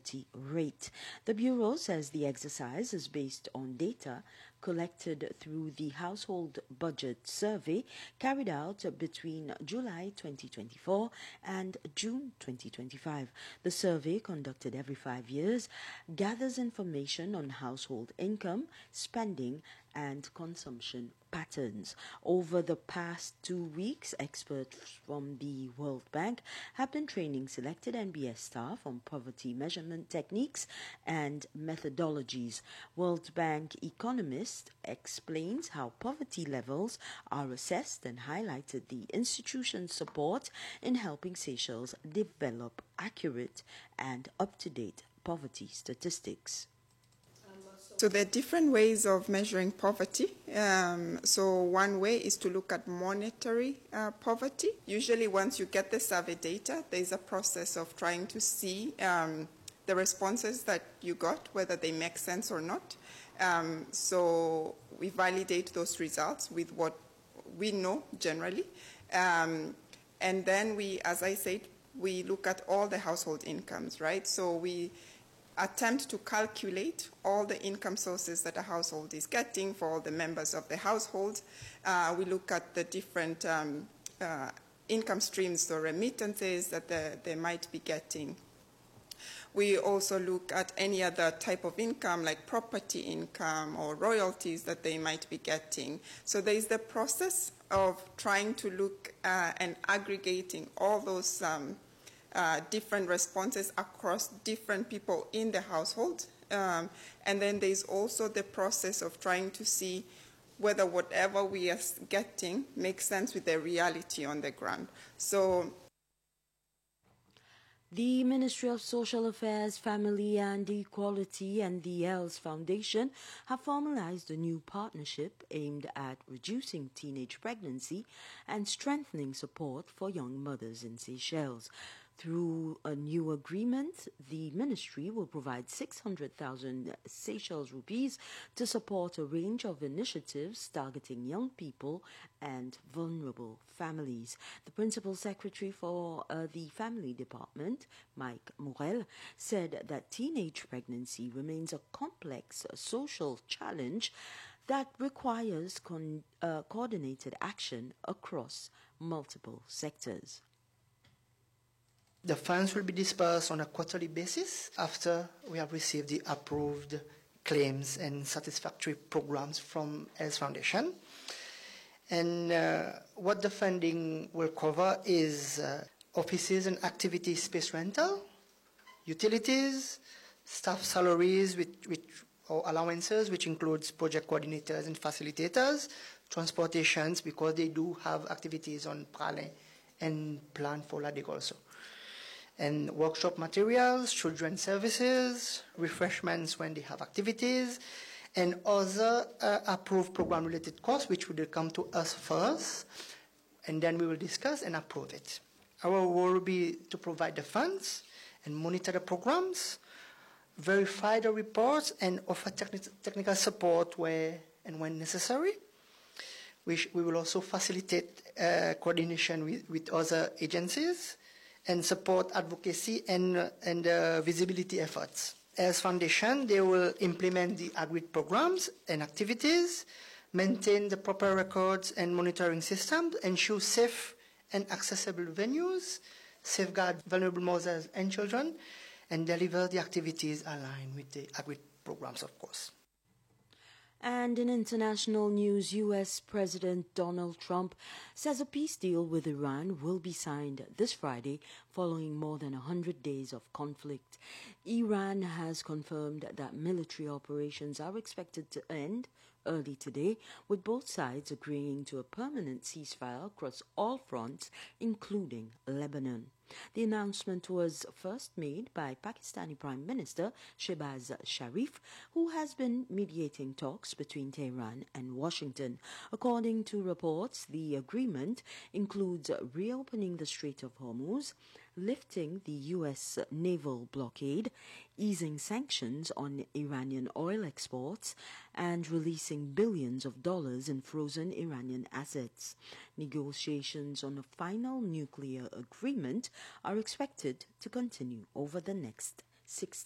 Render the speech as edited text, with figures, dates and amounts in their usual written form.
poverty rate. The Bureau says the exercise is based on data collected through the Household Budget Survey carried out between July 2024 and June 2025. The survey, conducted every 5 years, gathers information on household income, spending, and consumption patterns. Over the past 2 weeks, experts from the World Bank have been training selected NBS staff on poverty measurement techniques and methodologies. World Bank economist explains how poverty levels are assessed and highlighted the institution's support in helping Seychelles develop accurate and up-to-date poverty statistics. So there are different ways of measuring poverty. So one way is to look at monetary poverty. Usually once you get the survey data, there's a process of trying to see the responses that you got, whether they make sense or not. So we validate those results with what we know generally. And then we, as I said, we look at all the household incomes, right? So we attempt to calculate all the income sources that a household is getting for all the members of the household. We look at the different income streams or remittances that they might be getting. We also look at any other type of income like property income or royalties that they might be getting. So there is the process of trying to look and aggregating all those different responses across different people in the household. And then there's also the process of trying to see whether whatever we are getting makes sense with the reality on the ground. So the Ministry of Social Affairs, Family and Equality and the ELS Foundation have formalized a new partnership aimed at reducing teenage pregnancy and strengthening support for young mothers in Seychelles. Through a new agreement, the ministry will provide 600,000 Seychelles rupees to support a range of initiatives targeting young people and vulnerable families. The Principal Secretary for the Family Department, Mike Morel, said that teenage pregnancy remains a complex social challenge that requires coordinated action across multiple sectors. The funds will be dispersed on a quarterly basis after we have received the approved claims and satisfactory programs from ELS Foundation. And what the funding will cover is offices and activity space rental, utilities, staff salaries or allowances, which includes project coordinators and facilitators, transportations, because they do have activities on Pralin and Plan for Ladeg also. And workshop materials, children's services, refreshments when they have activities, and other approved program-related costs, which will come to us first, and then we will discuss and approve it. Our role will be to provide the funds and monitor the programs, verify the reports, and offer technical support where and when necessary. We will also facilitate coordination with other agencies and support advocacy and visibility efforts. As Foundation, they will implement the agreed programs and activities, maintain the proper records and monitoring systems, ensure safe and accessible venues, safeguard vulnerable mothers and children, and deliver the activities aligned with the agreed programs, of course. And in international news, U.S. President Donald Trump says a peace deal with Iran will be signed this Friday following more than 100 days of conflict. Iran has confirmed that military operations are expected to end early today, with both sides agreeing to a permanent ceasefire across all fronts, including Lebanon. The announcement was first made by Pakistani Prime Minister Shehbaz Sharif, who has been mediating talks between Tehran and Washington. According to reports, the agreement includes reopening the Strait of Hormuz, lifting the U.S. naval blockade, easing sanctions on Iranian oil exports, and releasing billions of dollars in frozen Iranian assets. Negotiations on a final nuclear agreement are expected to continue over the next 60